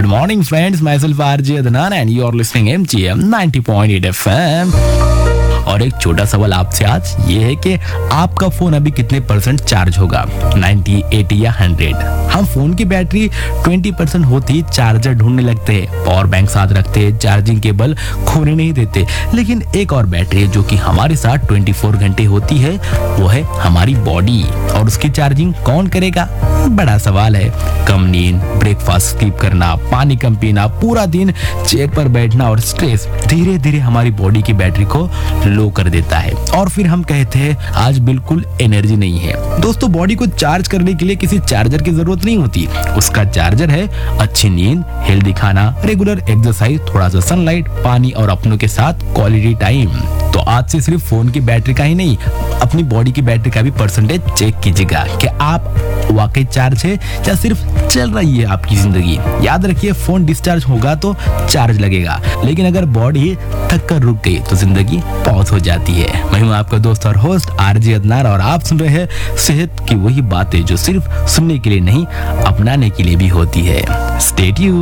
morning friends, myself RJ Adnan and you are listening MGM 90.8 FM। और एक छोटा सवाल आपसे आज ये है कि आपका फोन अभी कितने परसेंट चार्ज होगा, 90, 80 या 100? हम फोन की बैटरी 20% होती चार्जर ढूंढने लगते हैं, पावर बैंक साथ रखते हैं, चार्जिंग केबल खोने नहीं देते। लेकिन एक और बैटरी है जो कि हमारे साथ 24 घंटे होती है, वो है हमारी बॉडी। और उसकी चार्जिंग कौन करेगा? बड़ा सवाल है। कम नींद, ब्रेकफास्ट स्किप करना, पानी कम पीना, पूरा दिन चेयर पर बैठना और स्ट्रेस धीरे धीरे हमारी बॉडी की बैटरी को लो कर देता है और फिर हम कहते हैं आज बिल्कुल एनर्जी नहीं है। दोस्तों, बॉडी को चार्ज करने के लिए किसी चार्जर की जरूरत नहीं होती। उसका चार्जर है अच्छी नींद, हेल्दी खाना, रेगुलर एक्सरसाइज, थोड़ा सा सनलाइट, पानी और अपनों के साथ क्वालिटी टाइम। तो आज से सिर्फ फोन की बैटरी का ही नहीं, अपनी बॉडी की बैटरी का भी परसेंटेज चेक कीजिएगा कि आप वाकई चार्ज है या सिर्फ चल रही है आपकी जिंदगी। याद रखिए, फोन डिस्चार्ज होगा तो चार्ज लगेगा, लेकिन अगर बॉडी थक कर रुक गई तो जिंदगी पॉज हो जाती है। मैं हूं आपका दोस्त और होस्ट आरजे अदनान और आप सुन रहे हैं सेहत की वही बातें जो सिर्फ सुनने के लिए नहीं, अपनाने के लिए भी होती है। Stay tuned.